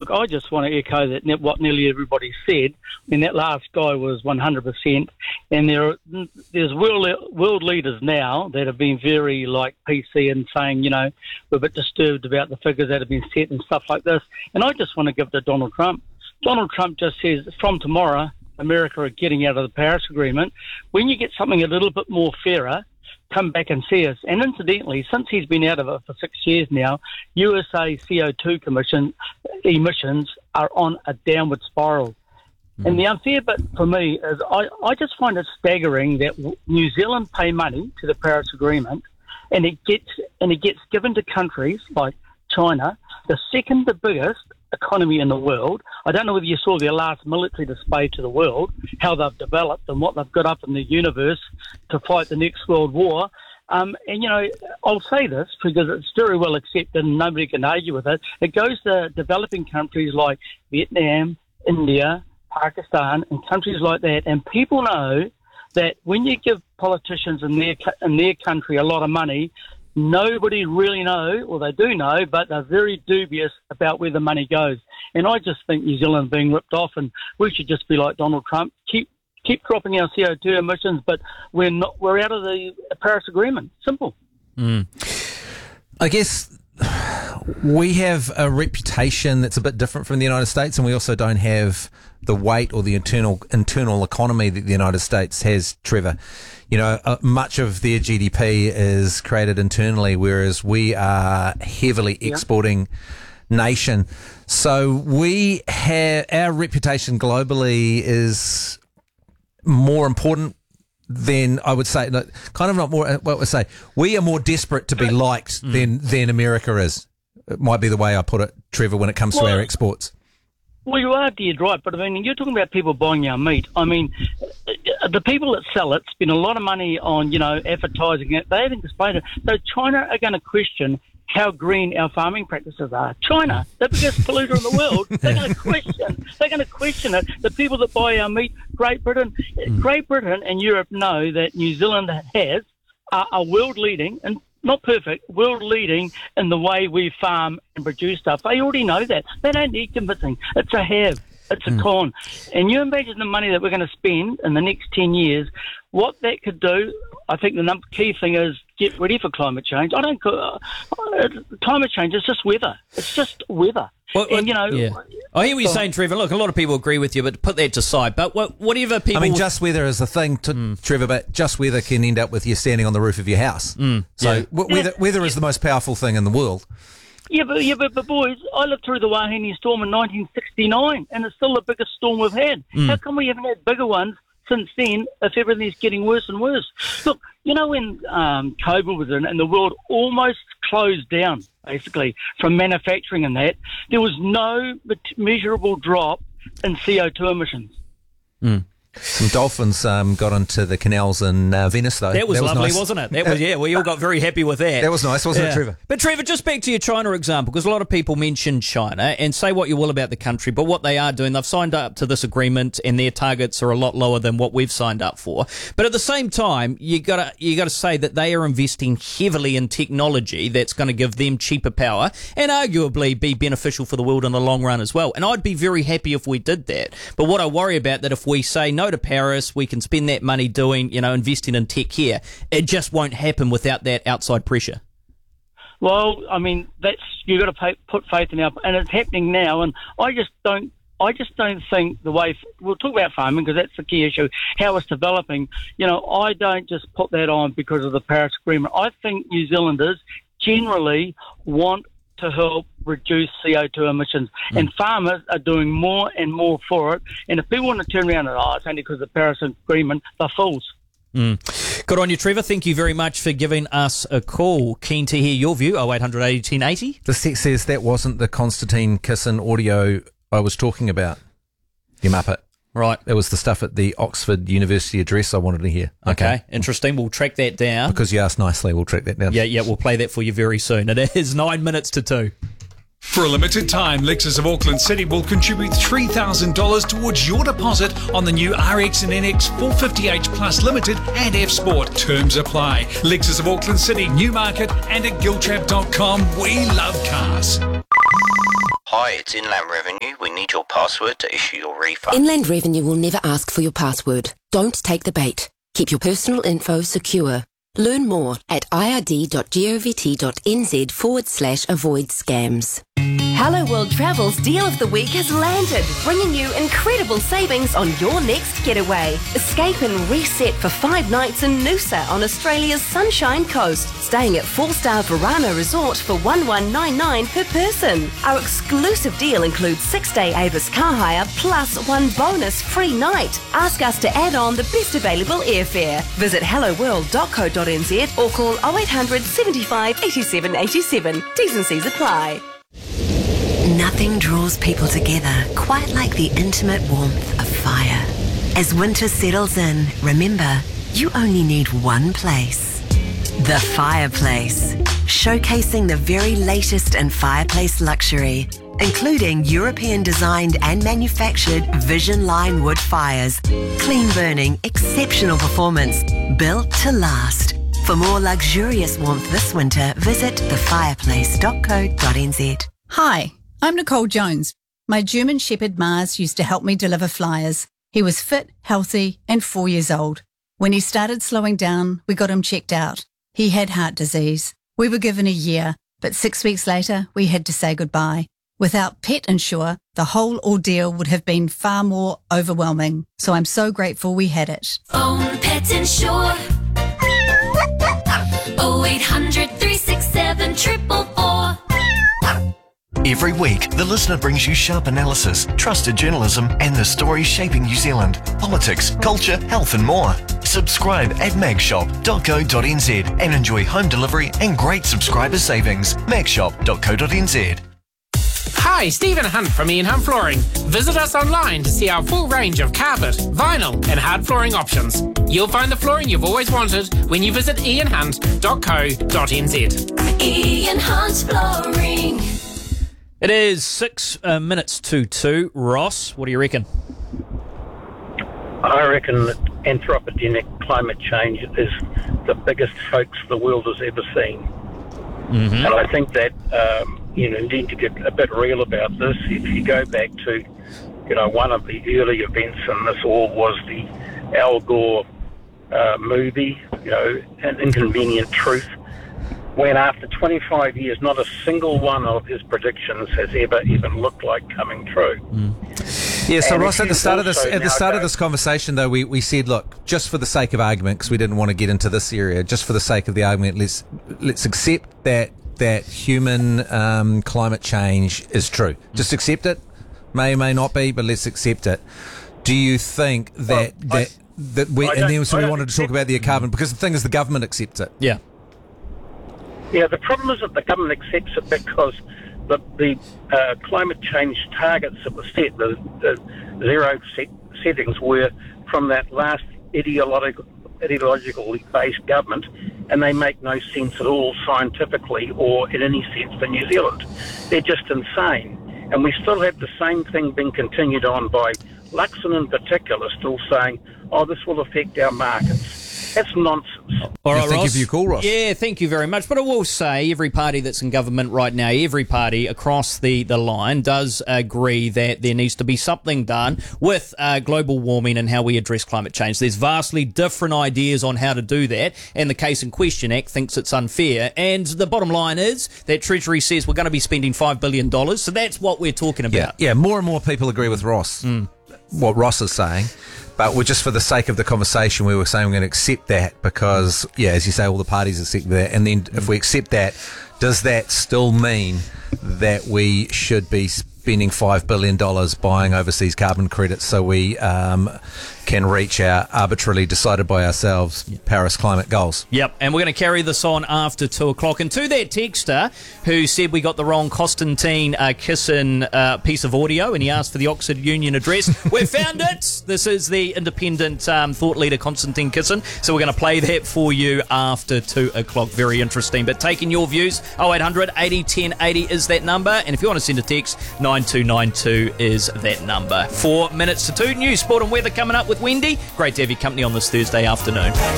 look, I just want to echo what nearly everybody said. I mean, that last guy was 100%, and there's world leaders now that have been very, PC and saying, we're a bit disturbed about the figures that have been set and stuff like this. And I just want to give it to Donald Trump. Donald Trump just says, from tomorrow, America are getting out of the Paris Agreement. When you get something a little bit more fairer, come back and see us. And incidentally, since he's been out of it for 6 years now, USA CO2 emissions are on a downward spiral. And the unfair bit for me is I just find it staggering that New Zealand pay money to the Paris Agreement, and it gets given to countries like China, the second biggest economy in the world. I don't know whether you saw their last military display to the world, how they've developed and what they've got up in the universe to fight the next world war. And, I'll say this because it's very well accepted and nobody can argue with it. It goes to developing countries like Vietnam, India, Pakistan, and countries like that. And people know that when you give politicians in their country a lot of money, nobody really know, or they do know, but they're very dubious about where the money goes. And I just think New Zealand is being ripped off, and we should just be like Donald Trump, keep dropping our CO2 emissions, but we're out of the Paris Agreement. Simple. I guess we have a reputation that's a bit different from the United States, and we also don't have the weight or the internal economy that the United States has, Trevor. Much of their GDP is created internally, whereas we are heavily exporting nation. So we have our reputation globally is more important than I would say, kind of not more. What would I say? We are more desperate to be liked than America is. It might be the way I put it, Trevor, when it comes to our exports. Well, you are dead right, but I mean, you're talking about people buying our meat. I mean, the people that sell it spend a lot of money on, advertising it. They haven't displayed it. So China are going to question how green our farming practices are. China, the biggest polluter in the world, they're going to question it. The people that buy our meat, Great Britain and Europe know that New Zealand are world leading, and not perfect, world leading in the way we farm and produce stuff. They already know that. They don't need convincing. It's a have. It's a con. And you imagine the money that we're going to spend in the next 10 years, what that could do. I think the key thing is get ready for climate change. Climate change is just weather. It's just weather. I hear what you're saying, Trevor. Look, a lot of people agree with you, but put that to side. But whatever people... I mean, just weather is a thing, Trevor, but just weather can end up with you standing on the roof of your house. Weather is the most powerful thing in the world. Yeah, but boys, I lived through the Wahine storm in 1969, and it's still the biggest storm we've had. How come we haven't had bigger ones since then if everything's getting worse and worse? Look, when COVID was in and the world almost closed down, basically, from manufacturing and that, there was no measurable drop in CO2 emissions. Some dolphins got into the canals in Venice, though. That was lovely, nice. Wasn't it? That was, we all got very happy with that. That was nice, wasn't it, Trevor? But Trevor, just back to your China example, because a lot of people mention China, and say what you will about the country, but what they are doing, they've signed up to this agreement, and their targets are a lot lower than what we've signed up for. But at the same time, you gotta say that they are investing heavily in technology that's going to give them cheaper power, and arguably be beneficial for the world in the long run as well. And I'd be very happy if we did that. But what I worry about that if we say no to Paris, we can spend that money doing, investing in tech here. It just won't happen without that outside pressure. Well, I mean, you've got to put faith in and it's happening now. And I just don't think the way we'll talk about farming because that's the key issue. How it's developing. I don't just put that on because of the Paris Agreement. I think New Zealanders generally want to help reduce CO2 emissions. And farmers are doing more and more for it. And if people want to turn around and, it's only because of the Paris Agreement, they're fools. Good on you, Trevor. Thank you very much for giving us a call. Keen to hear your view. 0800 80 1080. The text says that wasn't the Constantine Kissin audio I was talking about. You muppet. Right. That was the stuff at the Oxford University address I wanted to hear. Okay. Interesting. We'll track that down. Because you asked nicely, we'll track that down. Yeah, we'll play that for you very soon. It is 9 minutes to 2. For a limited time, Lexus of Auckland City will contribute $3,000 towards your deposit on the new RX and NX 450h Plus Limited and F Sport. Terms apply. Lexus of Auckland City, Newmarket and at giltrap.com. We love cars. Hi, it's Inland Revenue. We need your password to issue your refund. Inland Revenue will never ask for your password. Don't take the bait. Keep your personal info secure. Learn more at ird.govt.nz/avoid scams. Hello World Travel's Deal of the Week has landed, bringing you incredible savings on your next getaway. Escape and reset for 5 nights in Noosa on Australia's Sunshine Coast, staying at 4-star Varana Resort for $1199 per person. Our exclusive deal includes 6-day Avis car hire plus 1 bonus free night. Ask us to add on the best available airfare. Visit helloworld.co.nz or call 0800 75 87 87. T's and C's apply. Nothing draws people together quite like the intimate warmth of fire. As winter settles in, remember, you only need one place. The Fireplace. Showcasing the very latest in fireplace luxury, including European designed and manufactured Vision Line wood fires. Clean burning, exceptional performance, built to last. For more luxurious warmth this winter, visit thefireplace.co.nz. Hi, I'm Nicole Jones. My German Shepherd Mars used to help me deliver flyers. He was fit, healthy, and 4 years old. When he started slowing down, we got him checked out. He had heart disease. We were given a year, but 6 weeks later, we had to say goodbye. Without Pet Insure, the whole ordeal would have been far more overwhelming. So I'm so grateful we had it. Phone Pet Insure. 0800 367 444. Every week, the listener brings you sharp analysis, trusted journalism, and the stories shaping New Zealand. Politics, culture, health, and more. Subscribe at magshop.co.nz and enjoy home delivery and great subscriber savings. magshop.co.nz. Hi, Stephen Hunt from Ian Hunt Flooring. Visit us online to see our full range of carpet, vinyl, and hard flooring options. You'll find the flooring you've always wanted when you visit ianhunt.co.nz. Ian Hunt Flooring. It is 6 minutes to 2. Ross, what do you reckon? I reckon that anthropogenic climate change is the biggest hoax the world has ever seen. Mm-hmm. And I think that you need to get a bit real about this. If you go back to, one of the early events in this all was the Al Gore movie, An Inconvenient Truth, when after 25 years, not a single one of his predictions has ever even looked like coming true. Mm. Yeah, so Ross, at the start of this conversation, though, we said, look, just for the sake of argument, because we didn't want to get into this area, just for the sake of the argument, let's accept that human climate change is true. Just accept it. May not be, but let's accept it. Do you think that we wanted to talk about the carbon, because the thing is the government accepts it. Yeah. Yeah, the problem is that the government accepts it because the climate change targets that were set, the zero settings, were from that last ideologically based government, and they make no sense at all scientifically or in any sense for New Zealand. They're just insane. And we still have the same thing being continued on by Luxon in particular, still saying, this will affect our markets. That's nonsense. All right, thank Ross. you for your call, Ross. Yeah, thank you very much. But I will say every party that's in government right now, every party across the line does agree that there needs to be something done with global warming and how we address climate change. There's vastly different ideas on how to do that, and the Case in Question Act thinks it's unfair. And the bottom line is that Treasury says we're going to be spending $5 billion, so that's what we're talking about. Yeah, more and more people agree with Ross, what Ross is saying. But we're just for the sake of the conversation, we were saying we're going to accept that because, as you say, all the parties accept that. And then if we accept that, does that still mean that we should be spending $5 billion buying overseas carbon credits so we can reach our arbitrarily decided by ourselves Paris climate goals? Yep, and we're going to carry this on after 2 o'clock. And to that texter who said we got the wrong Constantine Kissin piece of audio and he asked for the Oxford Union Address, we found it! This is the independent thought leader Constantine Kissin, so we're going to play that for you after 2 o'clock. Very interesting. But taking your views, 0800 80 10 80 is that number, and if you want to send a text, 9292 is that number. 4 minutes to 2. News, sport and weather coming up with Wendy. Great to have your company on this Thursday afternoon.